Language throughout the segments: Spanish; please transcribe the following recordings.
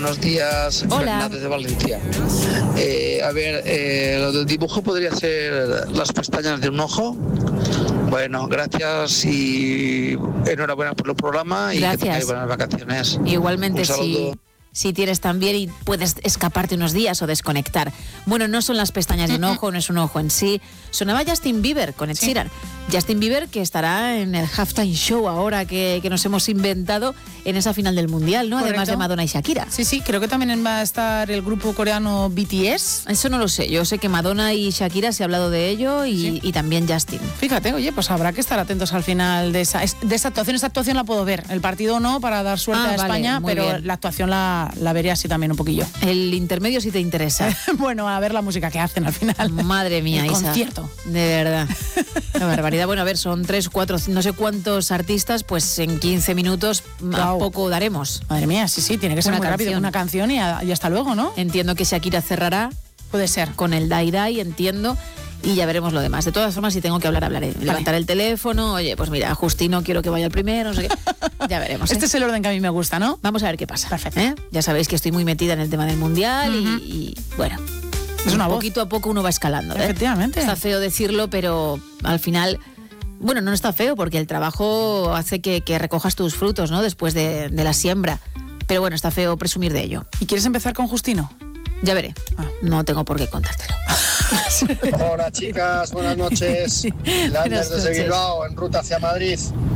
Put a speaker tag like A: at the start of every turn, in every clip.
A: Buenos días,
B: Hola.
A: Fernández de Valencia. Lo del dibujo podría ser las pestañas de un ojo. Bueno, gracias y enhorabuena por el programa y
B: Gracias.
A: que tengáis buenas vacaciones.
B: Igualmente,
A: Un saludo.
B: si tienes también y puedes escaparte unos días o desconectar. Bueno, no son las pestañas de un ojo, no es un ojo en sí. Sonaba Justin Bieber con Ed Sheeran. Justin Bieber, que estará en el halftime show ahora que nos hemos inventado en esa final del Mundial, ¿no?
C: Correcto.
B: Además de Madonna y Shakira.
C: Sí, creo que también va a estar el grupo coreano BTS.
B: Eso no lo sé. Yo sé que Madonna y Shakira se ha hablado de ello y también Justin.
C: Fíjate, oye, pues habrá que estar atentos al final de esa actuación. Esta actuación la puedo ver. El partido no, para dar suerte a
B: Vale,
C: España,
B: muy
C: pero
B: bien.
C: la actuación la veré así también un poquillo.
B: El intermedio sí te interesa.
C: Bueno, a ver la música que hacen al final.
B: Madre mía,
C: El
B: Isa.
C: concierto.
B: De verdad. Qué barbaridad. Bueno, a ver, son 3, 4, no sé cuántos artistas, pues en 15 minutos a
C: Guau.
B: poco daremos.
C: Madre mía, sí, tiene que ser
B: Una
C: muy rápido.
B: canción.
C: Una canción y hasta luego, ¿no?
B: Entiendo que Shakira cerrará
C: Puede ser.
B: con el Dai Dai, entiendo, y ya veremos lo demás. De todas formas, si tengo que hablar, hablaré. Levantar el teléfono, oye, pues mira, Justino quiero que vaya el primero, no sé qué. Ya veremos.
C: Este es el orden que a mí me gusta, ¿no?
B: Vamos a ver qué pasa.
C: Perfecto.
B: Ya sabéis que estoy muy metida en el tema del Mundial y bueno,
C: Es una voz.
B: poquito a poco uno va escalando.
C: Efectivamente.
B: Está feo decirlo, pero al final... Bueno, no está feo porque el trabajo hace que recojas tus frutos, ¿no? Después de la siembra. Pero bueno, está feo presumir de ello.
C: ¿Y quieres empezar con Justino?
B: Ya veré.
C: Ah.
B: No tengo por qué contártelo.
D: Hola chicas, buenas noches.
B: Buenas
D: Lander desde
B: noches.
D: Bilbao, en ruta hacia Madrid.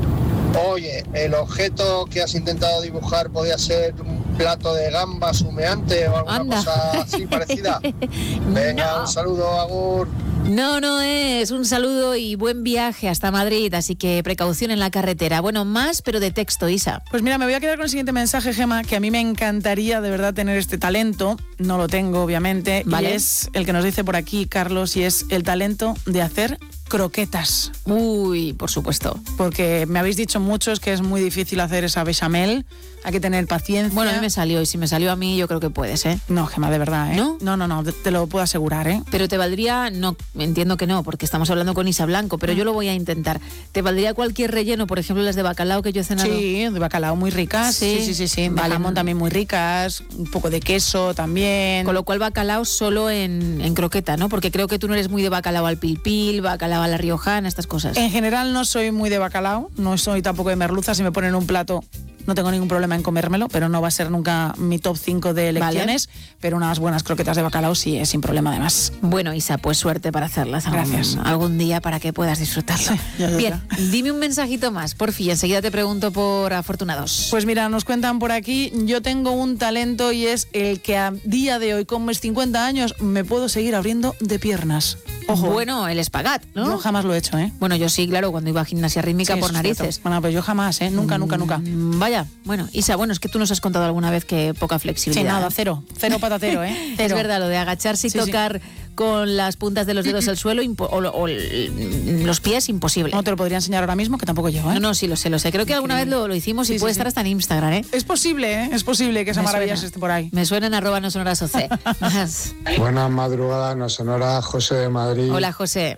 D: Oye, el objeto que has intentado dibujar podía ser un plato de gambas humeante o alguna
B: Anda.
D: cosa así parecida. Venga,
B: No.
D: un saludo, Agur.
B: No es. Un saludo y buen viaje hasta Madrid, así que precaución en la carretera. Bueno, más, pero de texto, Isa.
C: Pues mira, me voy a quedar con el siguiente mensaje, Gema, que a mí me encantaría de verdad tener este talento. No lo tengo, obviamente.
B: Vale.
C: Y es el que nos dice por aquí, Carlos, y es el talento de hacer croquetas.
B: Uy, por supuesto.
C: Porque me habéis dicho muchos que es muy difícil hacer esa bechamel. Hay que tener paciencia.
B: Bueno, a mí me salió, y si me salió a mí, yo creo que puedes, ¿eh?
C: No, Gema, de verdad, ¿eh?
B: ¿No?
C: No, te lo puedo asegurar, ¿eh?
B: Pero te valdría, no, entiendo que no, porque estamos hablando con Isa Blanco, pero yo lo voy a intentar. ¿Te valdría cualquier relleno, por ejemplo, las de bacalao que yo he cenado?
C: Sí, de bacalao muy ricas.
B: Sí.
C: De
B: Vale.
C: jamón también muy ricas. Un poco de queso también.
B: Con lo cual bacalao solo en croqueta, ¿no? Porque creo que tú no eres muy de bacalao al pil, bacalao a la riojana, estas cosas.
C: En general no soy muy de bacalao, no soy tampoco de merluza. Si me ponen un plato no tengo ningún problema en comérmelo, pero no va a ser nunca mi top 5 de elecciones. Pero unas buenas croquetas de bacalao sí, sin problema además.
B: Bueno, Isa, pues suerte para hacerlas
C: Gracias.
B: algún día para que puedas disfrutarlo.
C: ya.
B: Bien, dime un mensajito más, por fin, enseguida te pregunto por afortunados.
C: Pues mira, nos cuentan por aquí, yo tengo un talento y es el que a día de hoy, con mis 50 años, me puedo seguir abriendo de piernas. Ojo,
B: Bueno, el espagat, ¿no?
C: yo jamás lo he hecho, ¿eh?
B: Bueno, yo sí, claro, cuando iba a gimnasia rítmica
C: Sí,
B: por
C: eso es cierto.
B: narices.
C: Bueno, pues yo jamás, ¿eh? Nunca.
B: Vaya, bueno, Isa, bueno, es que tú nos has contado alguna vez que poca flexibilidad.
C: Sí, nada, cero patatero, ¿eh?
B: Es
C: Cero.
B: verdad, lo de agacharse y
C: Sí, sí.
B: tocar con las puntas de los dedos el suelo o los pies, imposible.
C: No te lo podría enseñar ahora mismo, que tampoco llevo, ¿eh?
B: No, sí, lo sé. Creo que alguna vez lo hicimos y
C: Sí,
B: puede
C: sí,
B: estar
C: sí.
B: hasta en Instagram, ¿eh?
C: Es posible que esa
B: Me
C: maravilla
B: suena.
C: esté por ahí.
B: Me suena en @nosonorasoc.
E: Buenas madrugadas, nos sonora José de Madrid.
B: Hola, José.